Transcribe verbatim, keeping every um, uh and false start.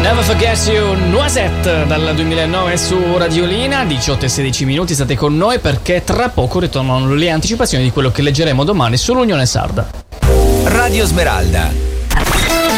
Never Forget You, Noisette dal duemilanove su Radiolina. Diciotto e sedici minuti, state con noi perché tra poco ritornano le anticipazioni di quello che leggeremo domani sull'Unione Sarda. Radio Smeralda,